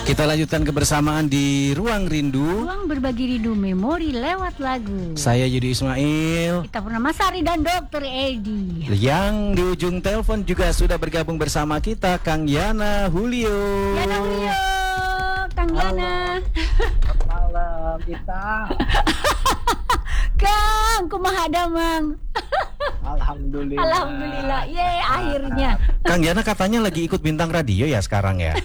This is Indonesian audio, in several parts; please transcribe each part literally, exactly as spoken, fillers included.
Kita lanjutkan kebersamaan di Ruang Rindu. Ruang berbagi rindu memori lewat lagu. Saya Yudi Ismail. Kita Purnamasari dan Dokter Edi. Yang di ujung telepon juga sudah bergabung bersama kita Kang Yana Julio. Yana Julio, Kang Yana. Selamat malam kita. Kang, kumaha damang? Alhamdulillah. Alhamdulillah, ye akhirnya. Kang Yana katanya lagi ikut bintang radio ya sekarang ya.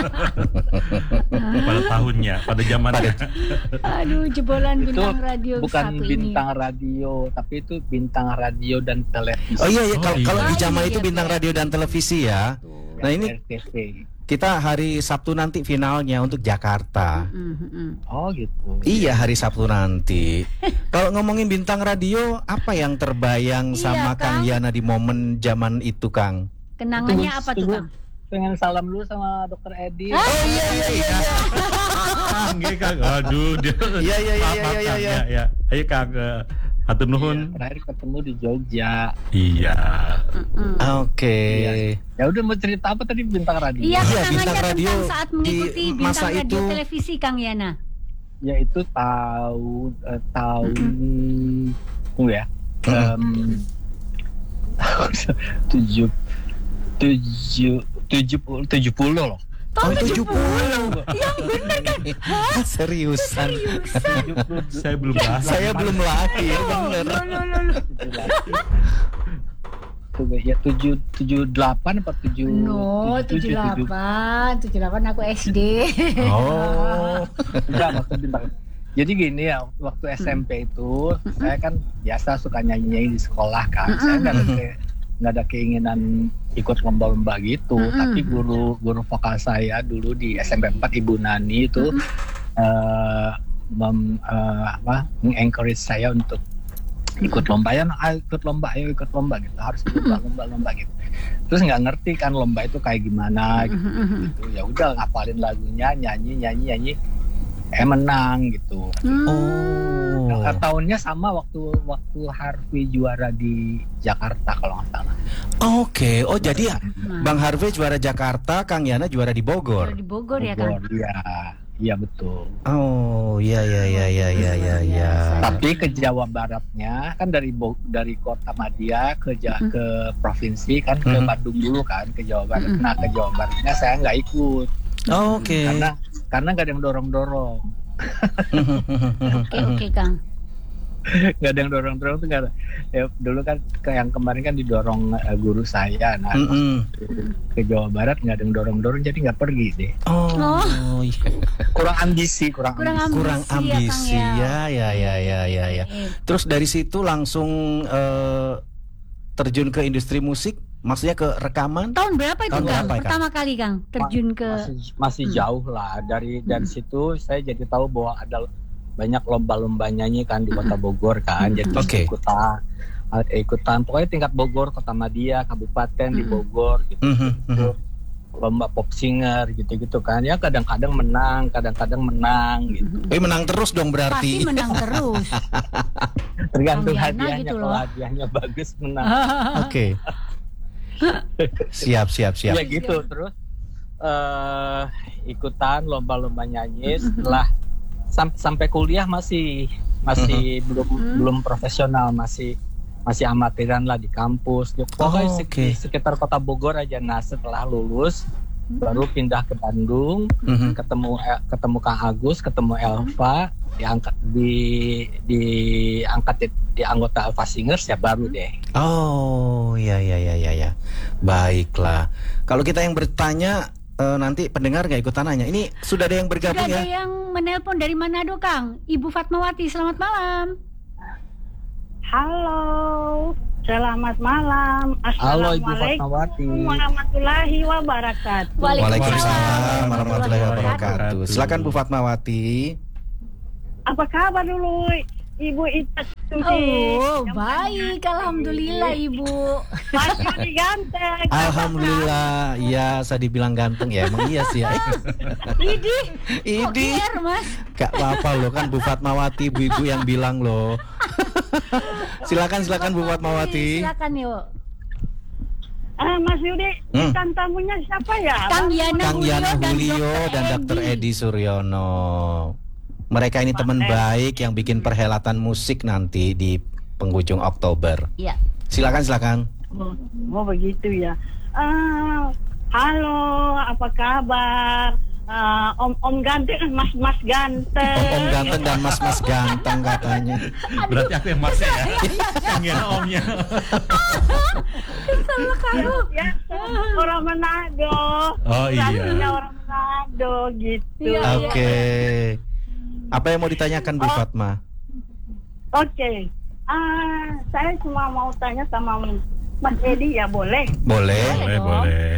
Pada tahunnya, pada zamannya. Aduh, jebolan Itu bintang radio bukan satu bintang ini. radio, tapi itu bintang radio dan televisi. Oh iya, iya. Oh, Kalau iya. kalau di Oh, zaman iya, itu iya. bintang radio dan televisi ya. Itu, Nah, yang ini R T V. kita hari Sabtu nanti finalnya untuk Jakarta. Mm, mm, mm. Oh gitu. Iya, hari Sabtu nanti. Kalau ngomongin bintang radio, apa yang terbayang Iya, sama Kang Kang. Yana di momen zaman itu, Kang? Kenangannya Tunggu, apa tuh, tunggu. Kang? Pengen salam dulu sama Dokter Edi. Ah. Oh iya iya iya. Kang, nggih, Kang. Aduh, dia. Iya, iya, iya, Maaf, iya, maaf, iya, Kang. iya. Ya, ya. Ayo Kang, eh, hatur Iya, nuhun. terakhir ketemu di Jogja. Iya. Mm-mm. Oke. Ya udah, mau cerita apa tadi bintang radio? Iya, Iya, kenangannya bintang radio tentang saat mengikuti di bintang masa radio itu. televisi, Kang Yana. Ya itu tahun eh, tahun tunggu ya. Em, tahun tujuh tujuh tujuh puluh tujuh puluh loh. Oh, Tahun tujuh puluh. Yang benar kan? Seriusan. tujuh puluh Saya belum bahas. Saya belum lahir, bener. Loh, loh, loh, loh. Tunggu ya, tujuh tujuh delapan apa tujuh No, tujuh delapan, tujuh delapan aku S D. Oh. Enggak, maksud bintang. Jadi gini ya, waktu S M P itu saya kan biasa suka nyanyi-nyanyi di sekolah kan. Saya nggak ada ke- nggak ada keinginan ikut lomba-lomba gitu. Mm-mm. Tapi guru guru vokal saya dulu di S M P empat, Ibu Nani itu eh, mem, eh, apa, encourage saya untuk ikut lomba ya, ayo ikut lomba, ayo ikut lomba gitu, harus ikut lomba lomba gitu. Terus nggak ngerti kan lomba itu kayak gimana gitu. gitu. Ya udah ngapalin lagunya, nyanyi nyanyi nyanyi, eh menang gitu. Oh. Nah, tahunnya sama waktu waktu Harvey juara di Jakarta kalau nggak salah. Oke. Oh, jadi ya, Nah, Bang Harvey juara Jakarta, Kang Yana juara di Bogor. di Bogor ya, Kang. Bogor, iya, iya betul. Oh, iya iya iya iya iya iya iya. Tapi ke Jawa Baratnya kan dari Bo- dari Kota Madia ke Ja- Hmm. ke provinsi kan ke Hmm. Bandung dulu kan ke Jawa Barat. Hmm. Nah ke Jawa Baratnya saya nggak ikut Oke. karena karena nggak ada yang dorong dorong, Oke, oke, Kang. nggak ada yang dorong dorong tuh nggak ada. Ya, dulu kan ke yang kemarin kan didorong eh, guru saya. Nah Mm-mm. ke Jawa Barat nggak ada yang dorong dorong jadi nggak pergi deh. Oh, iya. Kurang ambisi, kurang, Kurang ambisi. Kurang Ambisi ya, ambisi Kang, ya ya ya ya ya ya. Eh, Terus dari situ langsung eh, terjun ke industri musik, maksudnya ke rekaman? Tahun berapa itu, Tahun Kang? berapa, Kang? Pertama kali, Kang, terjun ke masih masih Hmm. jauh lah dari dari Hmm. situ saya jadi tahu bahwa ada banyak lomba-lomba nyanyi kan di Kota Bogor kan, jadi Oke. ikutan ikutan pokoknya tingkat Bogor, Kota Madia, kabupaten di Hmm. Bogor gitu, Mhm, mhm. lomba pop singer gitu-gitu kan, ya kadang-kadang menang kadang-kadang menang gitu, Eh, menang terus dong pasti berarti. menang terus. tergantung Kang Yana hadiahnya, gitu kalau loh. hadiahnya bagus menang. Oke. Siap siap siap. Ya gitu. Terus eh ikutan lomba-lomba nyanyi, setelah sam- sampai kuliah masih masih belum Hmm. belum profesional, masih masih amatiran lah di kampus. Pokoknya Oh, sek- oke. di sekitar Kota Bogor aja. Nah setelah lulus baru pindah ke Bandung, Mhm. ketemu eh, ketemu Kang Agus, ketemu Elva, diangkat di diangkat di, di anggota Elva Singers, ya baru deh. Oh, iya iya iya iya ya. Baiklah. Kalau kita yang bertanya eh, nanti pendengar nggak ikutan nanya. Ini sudah ada yang Sudah bergabung ada ya? yang menelpon dari Manado, Kang. Ibu Fatmawati, selamat malam. Halo, selamat malam. Halo Ibu Assalamualaikum Fatmawati. warahmatullahi wabarakatuh. Waalaikumsalam warahmatullahi warahmatullahi wabarakatuh. Silakan Bu Fatmawati. Apa kabar dulu, Ibu Ita? Oh, baik, alhamdulillah, Ibu. Mas Yudi ganteng. Alhamdulillah. Iya, saya dibilang ganteng ya. Emang iya sih ya. Idi, kok Idi. I R, Mas? Gak apa-apa loh, kan Bu Fatmawati, ibu-ibu yang bilang loh. Silakan silakan Bu Fatmawati. Silakan yuk. Ah, Mas Yudi, Hmm. bintang tamunya siapa ya? Kang Yana Kang Julio Yana dan Julio Dokter dan Dokter Edi. Edi Suryono. Mereka ini teman Edi. baik yang bikin perhelatan musik nanti di penghujung Oktober. Iya. Silakan silakan. Oh, oh begitu ya. Ah, halo, apa kabar? Ah, om Om ganteng, Mas Mas ganteng. Om-om ganteng dan mas-mas ganteng katanya. Berarti aku yang masih ya. Yang Yana omnya. Ya, orang Manado. Oh, iya. Rasanya orang Manado gitu. Iya. Oke. Apa yang mau ditanyakan Bu Oh. Fatma? Oke. Ah, saya cuma mau tanya sama Mas Edi ya, boleh? Boleh. Boleh, dong. boleh.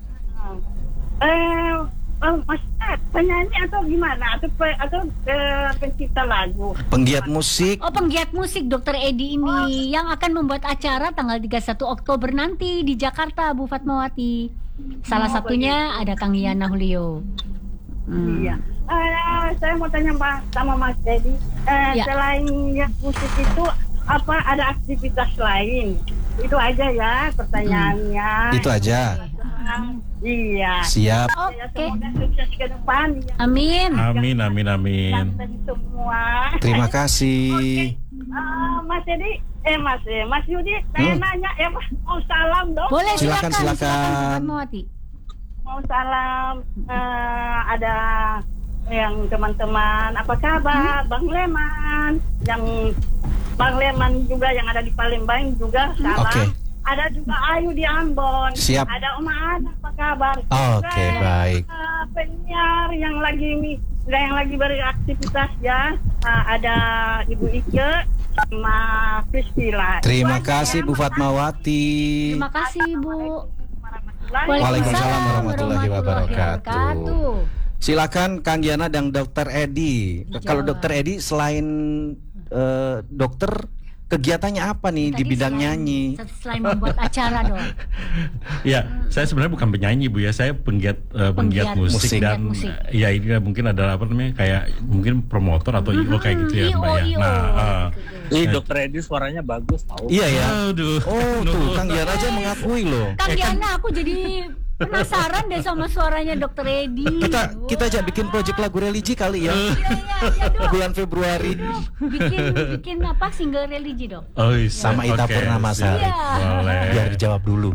Eh, eh, Mas, eh, penyanyi atau gimana? Atau pe, atau eh, pencipta lagu? Penggiat musik. Oh, penggiat musik Dokter Edi ini yang akan membuat acara tanggal tiga puluh satu Oktober nanti di Jakarta, Bu Fatmawati. Salah Oh, satunya ada Kang Yana Julio. Hmm. Iya. Eh, saya mau tanya Mas, sama Mas Edi. Eh, Ya. Selain ya, musik itu, apa ada aktivitas lain? Itu aja ya pertanyaannya. Itu aja. Iya. Siap. Ya, Oke. semoga sukses ke depan. Ya. Amin. Amin, amin, amin. Ganteng semua. Terima kasih. Ah, Mas Edi, eh Mas, eh, Mas Yudi, saya Hmm. nanya, eh Mas, mau salam dong. Boleh Silakan, silakan, silakan. Bu Fatmawati. Mau salam, eh, ada yang teman-teman, apa kabar, Hmm? Bang Leman, yang Bang Leman juga yang ada di Palembang juga salam. Oke. Ada juga Ayu di Ambon. Siap. Ada Oma Ana, apa kabar? Oke, Juga, baik. eh, penyiar yang lagi yang lagi beraktivitas ya, eh, ada Ibu Ike sama Priscila. Terima Itu aja kasih ya, Bu makasih. Fatmawati. Terima kasih, Bu. Waalaikumsalam warahmatullahi wabarakatuh. wabarakatuh. Silakan Kang Yana dan Dokter Edi. Dijawab. Kalau Dokter Edi selain eh, dokter, kegiatannya apa nih di Tadi bidang selain- nyanyi? Selain membuat acara dong. Ya, saya sebenarnya bukan penyanyi Bu ya, saya penggiat eh, Penggiat penggiat musik, musik. dan Musik. eh, ya ini mungkin adalah apa namanya kayak mungkin promotor atau I O kayak gitu ya I O, Mbak ya. I O. Nah, eh, Ih, Nah. Dokter Edi suaranya bagus tahu. Iya ya. aduh. Oh tuh Kang Yana aja mengakui loh. Kang Yana, aku jadi penasaran deh sama suaranya Dokter Edi. Kita kita aja bikin project lagu religi kali ya. Iya, iya, iya dong. Bulan Februari. Bikin bikin apa single religi dong. Oh, iya. Sama Ita Oke, Purnamasari. Iya. Boleh. Biar dijawab dulu.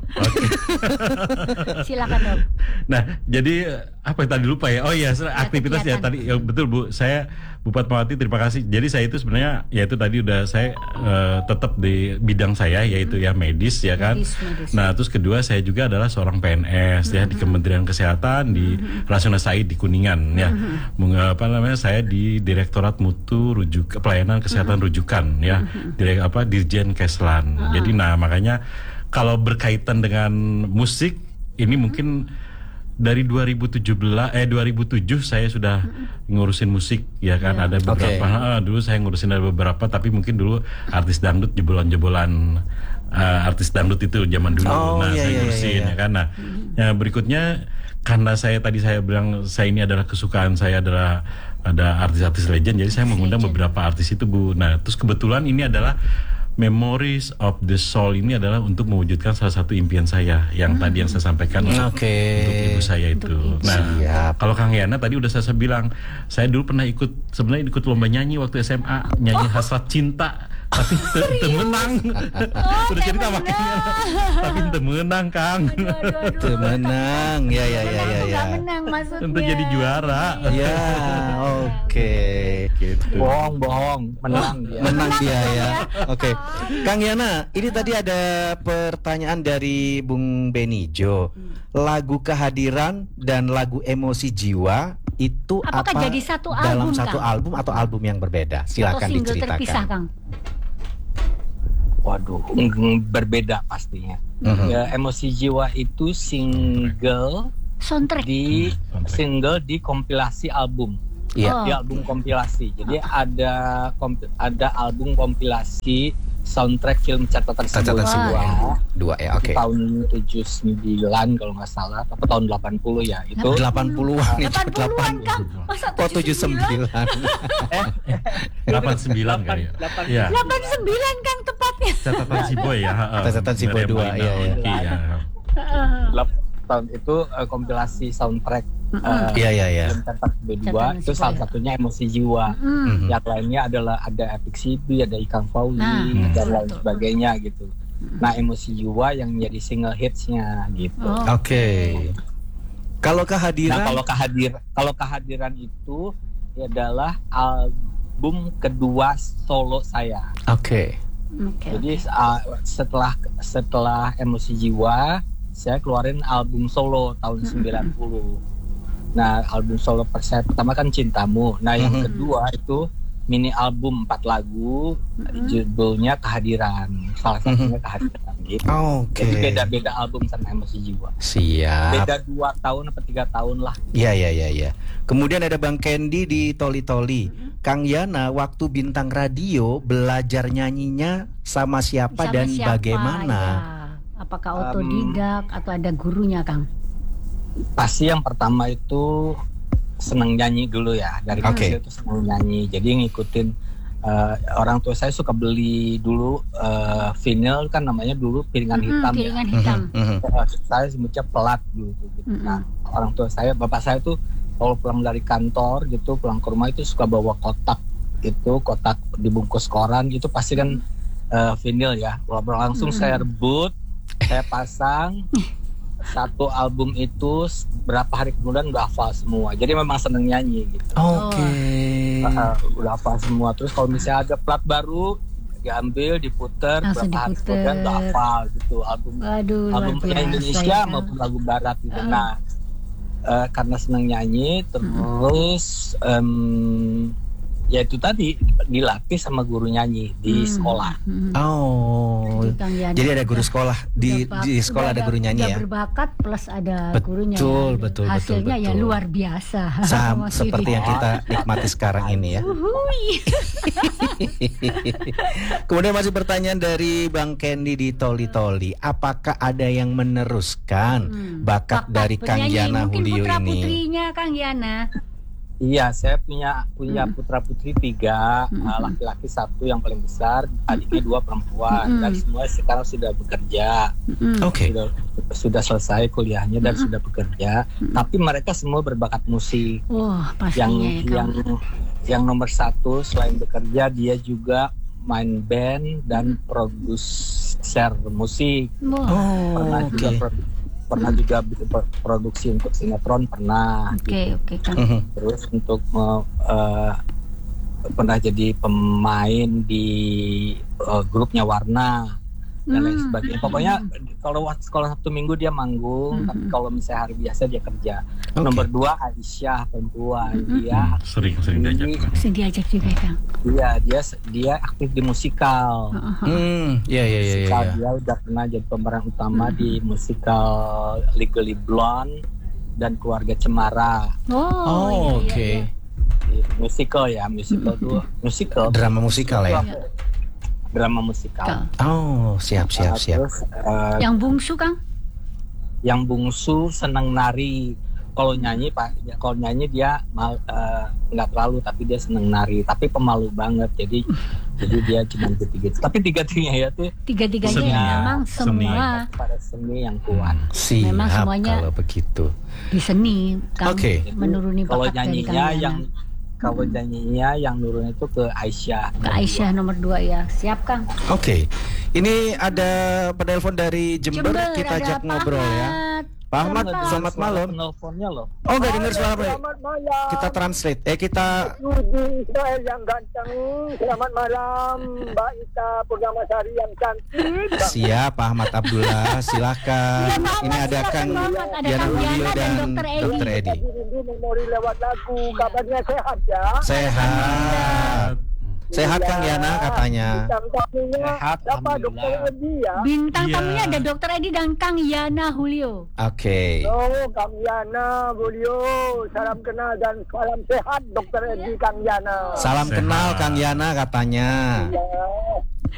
Silakan dong. Nah, jadi apa yang tadi lupa ya? Oh iya, aktivitas ya kegiatan. tadi ya, betul Bu. Saya Bu Fatmawati terima kasih. Jadi saya itu sebenarnya ya itu tadi udah saya eh, tetap di bidang saya yaitu ya medis ya kan. Medis, medis. Nah, terus kedua saya juga adalah seorang P N S ya di Kementerian Kesehatan di Rasuna Said di Kuningan ya. Meng- apa namanya? Saya di Direktorat Mutu Rujuk Pelayanan Kesehatan Rujukan ya. Direk apa Dirjen Keslan. Jadi nah makanya kalau berkaitan dengan musik ini mungkin dari dua ribu tujuh belas eh dua ribu tujuh saya sudah ngurusin musik ya kan ada beberapa ah, dulu saya ngurusin ada beberapa tapi mungkin dulu artis dangdut jebolan-jebolan ah, artis dangdut itu zaman dulu Oh, nah iya, saya iya, ngurusin iya, iya. ya kan nah ya, berikutnya karena saya tadi saya bilang saya ini adalah kesukaan saya adalah ada artis-artis legend jadi saya mengundang Legend. beberapa artis itu Bu nah terus kebetulan ini adalah Memories of the Soul ini adalah untuk mewujudkan salah satu impian saya yang tadi yang saya sampaikan untuk, Oke. untuk ibu saya itu. Nah, Siap. kalau Kang Yana tadi udah saya bilang, saya dulu pernah ikut sebenarnya ikut lomba nyanyi waktu S M A, nyanyi Hasrat Cinta, tapi te- te menang. Udah cerita makanya, tapi te menang Kang. Aduh, aduh, aduh. Tuh menang. Ya ya ya ya ya. Nggak menang maksudnya. Untuk jadi juara. Ya, oke. Gitu. Bohong, bohong, menang dia. Menang dia ya. Oke. Kang Yana, ini tadi ada pertanyaan dari Bung Benijo. Lagu Kehadiran dan lagu Emosi Jiwa itu Apakah apa jadi satu dalam album, satu Kang? album atau album yang berbeda? Atau Silakan single diceritakan. terpisah, Kang. Waduh, mm, berbeda pastinya. Mhm. Ya, Emosi Jiwa itu single Soundtrack. di Soundtrack. single di kompilasi album. Iya. Oh. Di album kompilasi. Jadi ada komp- ada album kompilasi soundtrack film catatan Catatan sebuah sebuah. Jiwa. Dua ya, oke. Tahun tujuh puluh sembilan kalau nggak salah, atau tahun delapan puluh ya itu. delapan puluhan itu delapan puluhan, Kang. Masa Oh, tujuh puluh sembilan. delapan puluh sembilan kali ya. Delapan- Iya. delapan puluh sembilan, Kang, tepatnya. Catatan si boy ya. ha, ha. Catatan si boy Meriam dua, Maina iya, iya. Oki, ya. delapan tahun itu uh, kompilasi soundtrack uh, Iya, iya, iya. film Centak B dua Catatan itu salah Spoiler. satunya Emosi Jiwa. Hmm. Yang lainnya adalah ada Epic Sibi, ada Ikang Fauzi Nah, dan betul, lain betul. sebagainya gitu. Nah, Emosi Jiwa yang jadi single hitsnya gitu. Oh. Oke. Kalau Nah, kehadiran kalau kehadir kalau kehadiran itu adalah album kedua solo saya. Oke. Oke. Jadi uh, setelah setelah Emosi Jiwa, saya keluarin album solo tahun sembilan puluh. Nah, album solo per- saya pertama kan Cintamu. Nah, yang Mhm. kedua itu mini album empat lagu, judulnya Kehadiran. Salah satunya Kehadiran gitu. Oke. Jadi beda-beda album sama Emosi Jiwa. Siap. Beda dua tahun atau tiga tahun lah. Iya, iya, iya, iya. Kemudian ada Bang Candy di Toli Toli. Kang Yana waktu bintang radio belajar nyanyinya sama siapa Sama dan siapa, bagaimana? ya? Apakah otodidak atau ada gurunya, Kang? Pasti yang pertama itu senang nyanyi dulu ya. Dari Oke. kecil itu senang nyanyi. Jadi ngikutin uh, orang tua saya suka beli dulu uh, vinyl kan namanya dulu piringan Mm-mm, hitam piringan ya. hitam. Mhm, mhm. Uh, saya sebutnya pelat dulu tuh, gitu. Mm-mm. Nah, orang tua saya, bapak saya tuh kalau pulang dari kantor gitu, pulang ke rumah itu suka bawa kotak itu, kotak dibungkus koran gitu pasti kan uh, vinyl ya. Kalau langsung Mm. saya rebut, saya pasang satu album itu berapa hari kemudian udah hafal semua. Jadi memang seneng nyanyi gitu. Oke. Uh, udah hafal semua. Terus kalau misalnya ada plat baru diambil, diputer, Langsung berapa hari diputer. kemudian udah hafal gitu album Waduh, luar album biasa Indonesia ya, Kang. maupun lagu Barat gitu. Uh. Nah, eh, karena senang nyanyi, terus em, ya itu tadi dilatih sama guru nyanyi di Hmm. sekolah. Hmm. Oh. Jadi, Kang Yana Jadi ada guru udah- sekolah di udah bak- di sekolah udah ada guru nyanyi udah ya. berbakat plus ada Betul, gurunya ya. betul, betul, Hasilnya ya betul. luar biasa. Sama Mas seperti Yudi. yang kita nikmati sekarang ini ya. Uhuy. Kemudian masih pertanyaan dari Bang Candy di Toli Toli. Apakah ada yang meneruskan Hmm. bakat dari Kang bernyanyi. Yana Mungkin Julio putra ini? putrinya Kang Yana. Iya, saya punya punya Hmm. putra putri tiga, Hmm. uh, laki-laki satu yang paling besar, adiknya dua perempuan, Hmm. dan semua sekarang sudah bekerja, Hmm. Oke. sudah sudah selesai kuliahnya dan Hmm. sudah bekerja. Tapi mereka semua berbakat musik. Wah, yang pastinya ya Kang. yang yang nomor satu selain bekerja dia juga main band dan produser musik. Wah, Pernah Oh, juga oke. produ- pernah juga bikin pro- produksi untuk sinetron pernah. oke oke Kang. Mhm. Terus untuk me- eh, pernah jadi pemain di eh, grupnya Warna dan lain Hmm. sebagainya. Pokoknya kalau waktu sekolah Sabtu Minggu dia manggung, Hmm. tapi kalau misalnya hari biasa dia kerja. Oke. Nomor dua Aisyah perempuan, Hmm. dia Sering sering diajak. Ini- Bisa diajak juga Kang. Iya, dia dia aktif di musikal. Heeh. Hmm, ya ya ya ya. Musikal ya. dia udah pernah jadi pemeran utama Hmm. di musikal Legally Blonde dan Keluarga Cemara. Oh, Oh, iya, iya, oke. iya. Di musical ya, musical tuh musikal. Drama musikal ya. Iya. Drama musikal. Kang. Oh, siap siap Uh, siap. Terus uh, Yang bungsu Kang? yang bungsu senang nari. Kalau nyanyi pak, ya, kalau nyanyi dia mal, uh, nggak terlalu, tapi dia senang nari. Tapi pemalu banget, jadi jadi dia cuma gitu-gitu. Tapi tiga-tiganya ya tuh Tiga-tiganya Seni. memang Seni. semua pada seni yang kuat. Siap Memang semuanya- kalau begitu. di seni Kang. Oke. Menuruni Kalau bakat dari Kang nyanyinya Yana. yang kalau nyanyinya yang nurun itu ke Aisyah. Ke Aisyah nomor dua ya. Siap Kang. Oke. Ini ada penelpon dari Jember, kita ada ajak Pak ngobrol ya. Ahmad. Pak Ahmad, Dengar selamat suara malam. Penelponnya loh. Oh, enggak dengar suara Pak. Selamat malam. Kita translate. Eh kita Yudi Israel yang ganteng. Selamat malam, Mbak Ita Purnamasari yang cantik. siap Pak Ahmad Abdullah, silakan. Iya, Pak Ini Ahmad, ada silakan, Kang Pak Ahmad. Ada Yana Kang Julio Yana dan dan Dokter Edi. Dokter Edi. Rindu memori lewat lagu. Kabarnya sehat ya. Sehat. Sehat Kang Yana katanya. Bintang tamunya Sehat, siapa? alhamdulillah. Dokter Edi ya. Bintang Iya. tamunya ada Dokter Edi dan Kang Yana Julio. Oke. Oh, Kang Yana, Bulio, salam kenal dan salam sehat Dokter Edi Kang Yana. Salam Sehat. kenal Kang Yana katanya. Ya.